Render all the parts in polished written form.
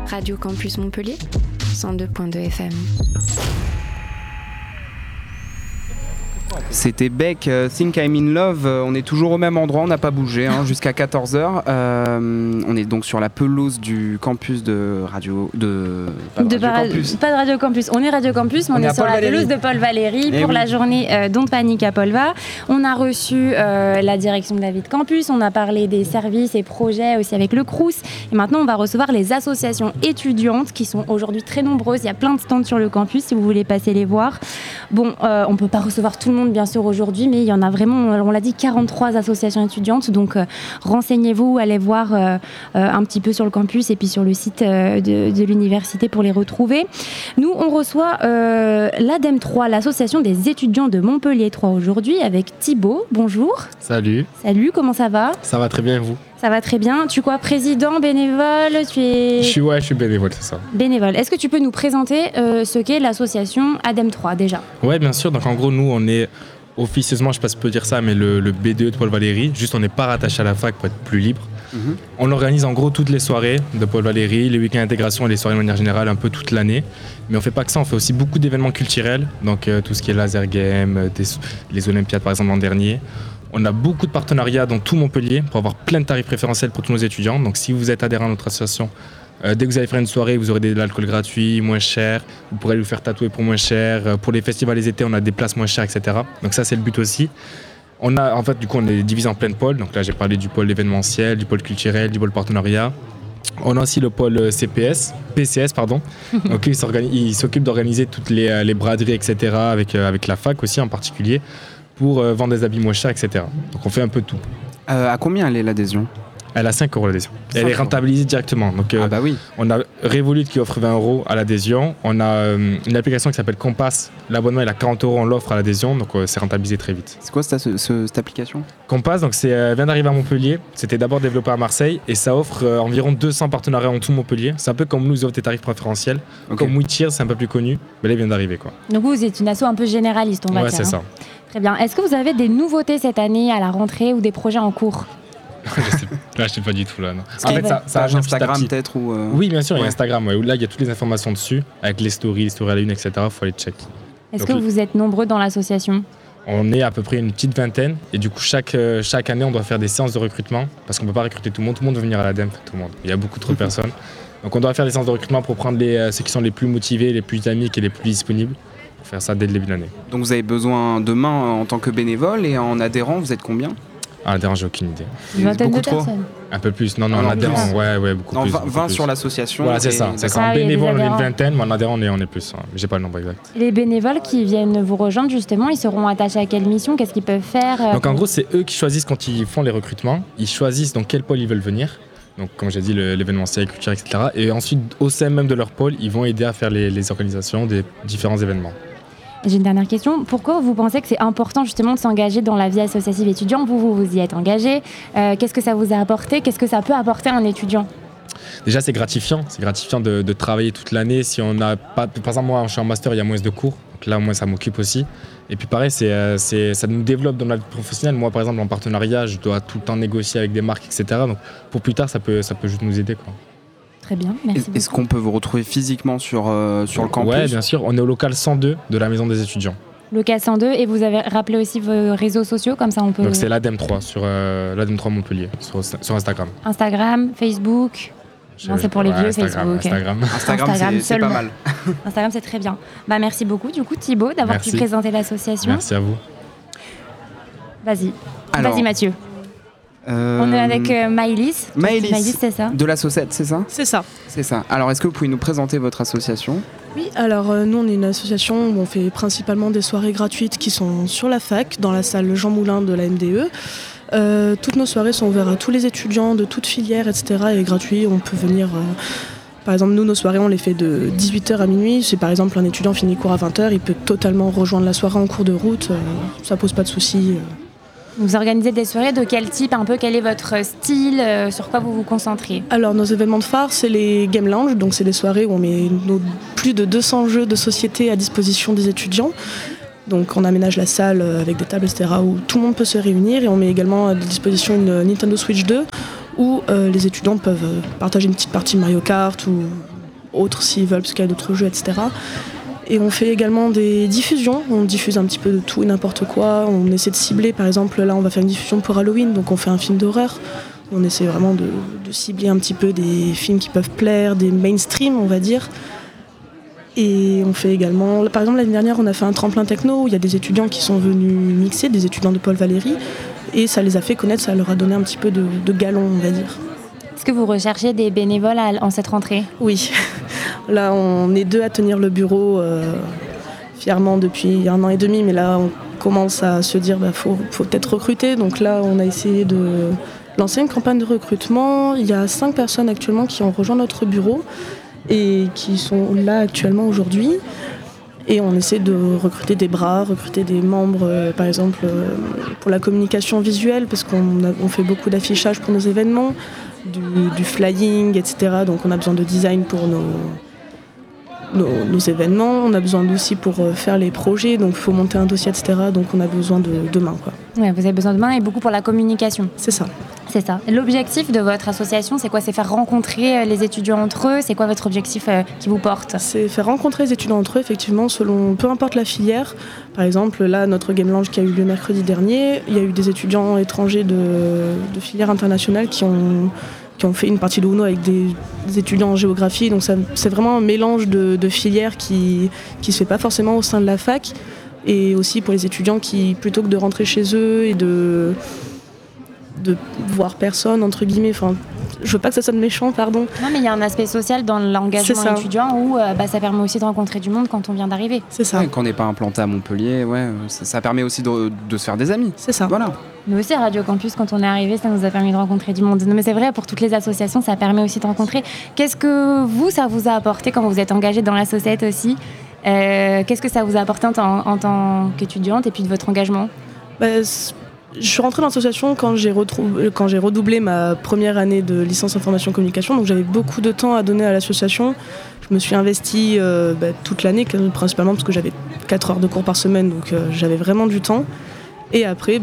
Radio Campus Montpellier, 102.2 FM. C'était Beck, Think I'm in Love. On est toujours au même endroit, on n'a pas bougé jusqu'à 14h. On est donc sur la pelouse du campus de Radio... Pas de Radio Campus, on est Radio Campus, mais on est sur la pelouse de Paul Valéry pour la journée Don't Panic à Polva. On a reçu la direction de la vie de campus, on a parlé des services et projets aussi avec le Crous. Et maintenant, on va recevoir les associations étudiantes qui sont aujourd'hui très nombreuses. Il y a plein de stands sur le campus si vous voulez passer les voir. Bon, on ne peut pas recevoir tout le monde bien sûr aujourd'hui, mais il y en a vraiment, on l'a dit, 43 associations étudiantes, donc renseignez-vous, allez voir un petit peu sur le campus et puis sur le site de l'université pour les retrouver. Nous, on reçoit l'ADEM 3, l'association des étudiants de Montpellier 3 aujourd'hui, avec Thibaut. Bonjour. Salut. Salut, comment ça va ? Ça va très bien et vous ? Ça va très bien. Tu es quoi, président, bénévole ? Je suis bénévole, c'est ça. Bénévole. Est-ce que tu peux nous présenter ce qu'est l'association ADEM 3 déjà ? Ouais, bien sûr. Donc en gros, nous, on est officieusement, je ne sais pas si je peux dire ça, mais le BDE de Paul Valéry. Juste, on n'est pas rattaché à la fac pour être plus libre. On organise en gros toutes les soirées de Paul Valéry, les week-ends d'intégration et les soirées de manière générale un peu toute l'année. Mais on ne fait pas que ça, on fait aussi beaucoup d'événements culturels. Donc tout ce qui est laser game, les Olympiades par exemple l'an dernier. On a beaucoup de partenariats dans tout Montpellier pour avoir plein de tarifs préférentiels pour tous nos étudiants. Donc si vous êtes adhérent à notre association, dès que vous allez faire une soirée, vous aurez de l'alcool gratuit, moins cher. Vous pourrez vous faire tatouer pour moins cher. Pour les festivals les étés, on a des places moins chères, etc. Donc ça, c'est le but aussi. On est divisé en plein de pôles. Donc là, j'ai parlé du pôle événementiel, du pôle culturel, du pôle partenariat. On a aussi le pôle PCS. Donc il s'occupe d'organiser toutes les braderies, etc. avec la fac aussi en particulier, pour vendre des habits moins chers, etc. Donc on fait un peu de tout. À combien elle est l'adhésion ? Elle a 5 € l'adhésion. Elle est rentabilisée directement. Donc, on a Revolut qui offre 20 € à l'adhésion. On a une application qui s'appelle Compass. L'abonnement est à 40 €, on l'offre à l'adhésion. Donc c'est rentabilisé très vite. C'est quoi cette application ? Compass, donc vient d'arriver à Montpellier. C'était d'abord développé à Marseille et ça offre environ 200 partenariats en tout Montpellier. C'est un peu comme nous, ils offrent des tarifs préférentiels. Okay. Comme WeCheers, c'est un peu plus connu. Mais là, il vient d'arriver, quoi. Donc vous êtes une asso un peu généraliste, on va dire. Ouais, c'est ça. Très bien. Est-ce que vous avez des nouveautés cette année à la rentrée ou des projets en cours ? Je sais pas du tout là. Non. En fait, ça a Instagram peut-être ou Oui, bien sûr, il y a Instagram. Ouais, où là, il y a toutes les informations dessus, avec les stories à la une, etc. Il faut aller checker. Est-ce que vous êtes nombreux dans l'association ? On est à peu près une petite vingtaine et du coup chaque année on doit faire des séances de recrutement parce qu'on peut pas recruter tout le monde veut venir à l'ADEM, tout le monde. Il y a beaucoup trop de personnes. Donc on doit faire des séances de recrutement pour prendre ceux qui sont les plus motivés, les plus dynamiques et les plus disponibles. Pour faire ça dès le début de l'année. Donc vous avez besoin de main en tant que bénévole et en adhérent, vous êtes combien ? Adhérent, j'ai aucune idée. Une vingtaine de personnes. Un peu plus. Non, en adhérent, ouais, beaucoup plus. 20 sur l'association. Voilà, c'est ça. En bénévole, on est une vingtaine, mais en adhérent, on est plus. J'ai pas le nombre exact. Les bénévoles qui viennent vous rejoindre, justement, ils seront attachés à quelle mission ? Qu'est-ce qu'ils peuvent faire ? Donc en gros, c'est eux qui choisissent quand ils font les recrutements. Ils choisissent dans quel pôle ils veulent venir. Donc comme j'ai dit, l'événementiel, culture, etc. Et ensuite, au sein même de leur pôle, ils vont aider à faire les organisations des différents événements. J'ai une dernière question. Pourquoi vous pensez que c'est important justement de s'engager dans la vie associative étudiante ? Vous y êtes engagé. Qu'est-ce que ça vous a apporté ? Qu'est-ce que ça peut apporter à un étudiant ? Déjà, c'est gratifiant. C'est gratifiant de travailler toute l'année. Si on n'a pas, par exemple, moi, je suis en master, il y a moins de cours. Donc là, moi, ça m'occupe aussi. Et puis pareil, ça nous développe dans la vie professionnelle. Moi, par exemple, en partenariat, je dois tout le temps négocier avec des marques, etc. Donc pour plus tard, ça peut juste nous aider, quoi. Très bien, merci beaucoup. Est-ce qu'on peut vous retrouver physiquement sur le campus ? Oui, bien sûr. On est au local 102 de la Maison des étudiants. Local 102, et vous avez rappelé aussi vos réseaux sociaux, comme ça on peut... Donc c'est l'ADEM 3, sur l'ADEM 3 Montpellier, sur Instagram. Instagram, Facebook... Non, c'est pour les vieux, Facebook. Instagram, c'est pas mal. Instagram, c'est très bien. Merci beaucoup, du coup, Thibaut, d'avoir pu présenter l'association. Merci à vous. Vas-y Mathieu. On est avec Maëlys. Maëlys, c'est ça ? De l'association, c'est ça ? C'est ça. Alors, est-ce que vous pouvez nous présenter votre association ? Oui, alors nous, on est une association où on fait principalement des soirées gratuites qui sont sur la fac, dans la salle Jean Moulin de la MDE. Toutes nos soirées sont ouvertes à tous les étudiants de toutes filières, etc. et gratuit. On peut venir... Par exemple, nous, nos soirées, on les fait de 18h à minuit. Si par exemple un étudiant finit cours à 20h, il peut totalement rejoindre la soirée en cours de route. Ça pose pas de soucis. Vous organisez des soirées de quel type, un peu quel est votre style, sur quoi vous vous concentrez ? Alors nos événements de phare, c'est les Game Lounge, donc c'est des soirées où on met plus de 200 jeux de société à disposition des étudiants. Donc on aménage la salle avec des tables, etc. où tout le monde peut se réunir, et on met également à disposition une Nintendo Switch 2 où les étudiants peuvent partager une petite partie de Mario Kart ou autres s'ils veulent, parce qu'il y a d'autres jeux, etc. Et on fait également des diffusions, on diffuse un petit peu de tout et n'importe quoi, on essaie de cibler, par exemple là on va faire une diffusion pour Halloween, donc on fait un film d'horreur, on essaie vraiment de cibler un petit peu des films qui peuvent plaire, des mainstream on va dire. Et on fait également, par exemple l'année dernière on a fait un tremplin techno où il y a des étudiants qui sont venus mixer, des étudiants de Paul Valéry, et ça les a fait connaître, ça leur a donné un petit peu de galon on va dire. Est-ce que vous recherchez des bénévoles en cette rentrée ? Oui, là on est 2 à tenir le bureau fièrement depuis 1 an et demi, mais là on commence à se dire faut peut-être recruter, donc là on a essayé de lancer une campagne de recrutement. Il y a 5 personnes actuellement qui ont rejoint notre bureau et qui sont là actuellement aujourd'hui. Et on essaie de recruter des bras, recruter des membres, par exemple, pour la communication visuelle, parce qu'on fait beaucoup d'affichage pour nos événements, du flying, etc. Donc on a besoin de design pour nos événements, on a besoin d'outils pour faire les projets, donc il faut monter un dossier, etc. Donc on a besoin de mains, quoi. Ouais, vous avez besoin de mains et beaucoup pour la communication. C'est ça. C'est ça. L'objectif de votre association, c'est quoi ? C'est faire rencontrer les étudiants entre eux ? C'est quoi votre objectif qui vous porte ? C'est faire rencontrer les étudiants entre eux, effectivement, selon peu importe la filière. Par exemple, là, notre Game Lounge qui a eu lieu mercredi dernier, il y a eu des étudiants étrangers de filières internationales qui ont fait une partie de Uno avec des étudiants en géographie. Donc c'est vraiment un mélange de filières qui se fait pas forcément au sein de la fac. Et aussi pour les étudiants qui, plutôt que de rentrer chez eux et de voir personne, entre guillemets, enfin, je veux pas que ça sonne méchant, pardon. Non, mais il y a un aspect social dans l'engagement étudiant où ça permet aussi de rencontrer du monde quand on vient d'arriver. C'est ça. Ouais, quand on n'est pas implanté à Montpellier, ça permet aussi de se faire des amis. C'est ça. Voilà. Nous aussi, à Radio Campus, quand on est arrivé, ça nous a permis de rencontrer du monde. Non, mais c'est vrai, pour toutes les associations, ça permet aussi de rencontrer. Qu'est-ce que ça vous a apporté quand vous êtes engagé dans la société aussi ? Qu'est-ce que ça vous a apporté en tant qu'étudiante et puis de votre engagement ? Je suis rentrée dans l'association quand j'ai redoublé ma première année de licence information communication, donc j'avais beaucoup de temps à donner à l'association. Je me suis investie toute l'année, principalement parce que j'avais 4 heures de cours par semaine, donc j'avais vraiment du temps. Et après,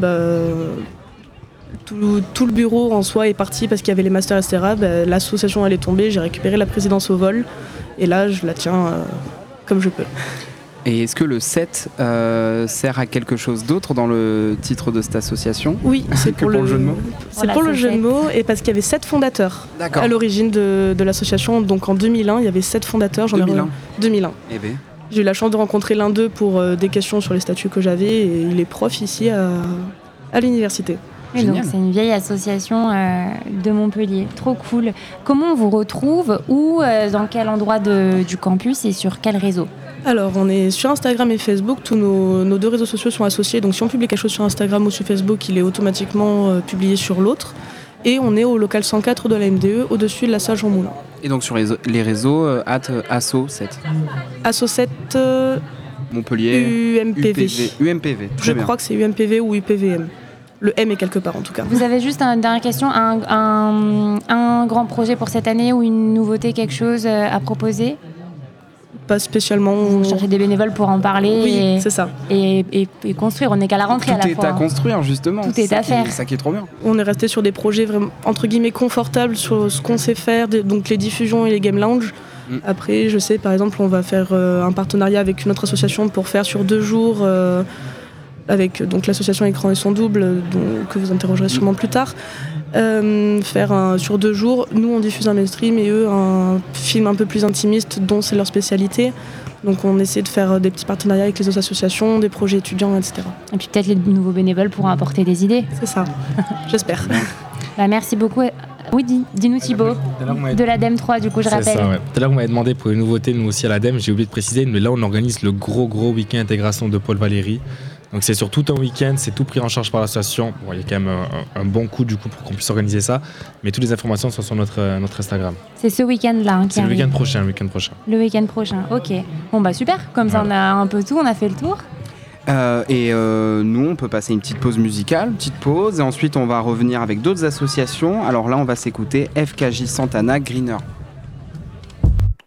tout le bureau en soi est parti parce qu'il y avait les masters, etc. L'association elle est tombée, j'ai récupéré la présidence au vol, et là je la tiens comme je peux. Et est-ce que le 7 sert à quelque chose d'autre dans le titre de cette association ? Oui, c'est pour le jeu de mots. C'est pour le jeu de mots, et parce qu'il y avait 7 fondateurs à l'origine de l'association. Donc en 2001, il y avait 7 fondateurs. 2001. Eh bien. J'ai eu la chance de rencontrer l'un d'eux pour des questions sur les statuts que j'avais, et il est prof ici à l'université. Et donc c'est une vieille association de Montpellier, trop cool. Comment on vous retrouve, dans quel endroit du campus et sur quel réseau ? Alors on est sur Instagram et Facebook, tous nos 2 réseaux sociaux sont associés, donc si on publie quelque chose sur Instagram ou sur Facebook, il est automatiquement publié sur l'autre. Et on est au local 104 de la MDE, au-dessus de la salle Jean Moulin. Et donc sur les réseaux, @asso7. Asso7 Montpellier, UMPV. Je crois que c'est UMPV ou UPVM. Le M est quelque part en tout cas. Vous avez juste une dernière question, un grand projet pour cette année ou une nouveauté, quelque chose à proposer ? Pas spécialement. Vous cherchez des bénévoles pour en parler. Oui, c'est ça. Et construire, on n'est qu'à la rentrée à la fois. Tout est à construire justement. Tout est à faire. C'est ça qui est trop bien. On est resté sur des projets vraiment entre guillemets confortables sur ce qu'on sait faire, donc les diffusions et les game lounge. Après, je sais par exemple, on va faire un partenariat avec une autre association pour faire sur 2 jours. Avec donc l'association Écran et Son Double, que vous interrogerez sûrement plus tard, faire sur 2 jours. Nous, on diffuse un mainstream et eux, un film un peu plus intimiste dont c'est leur spécialité. Donc on essaie de faire des petits partenariats avec les autres associations, des projets étudiants, etc. Et puis peut-être les nouveaux bénévoles pourront apporter des idées. C'est ça, j'espère. Merci beaucoup. Oui, dis-nous Thibaut, de l'ADEME 3 du coup, je rappelle. C'est ça, ouais. Tout à l'heure, vous m'avez demandé pour les nouveautés, nous aussi à l'ADEME, j'ai oublié de préciser, mais là on organise le gros week-end intégration de Paul Valéry. Donc c'est sur tout un week-end, c'est tout pris en charge par l'association. Bon, il y a quand même un bon coup du coup pour qu'on puisse organiser ça, mais toutes les informations sont sur notre Instagram. C'est ce week-end-là qui arrive. Le week-end prochain. Le week-end prochain, ok. Bon super, comme ça on a un peu tout, on a fait le tour. Nous, on peut passer une petite pause musicale, et ensuite on va revenir avec d'autres associations. Alors là, on va s'écouter FKJ Santana Greener.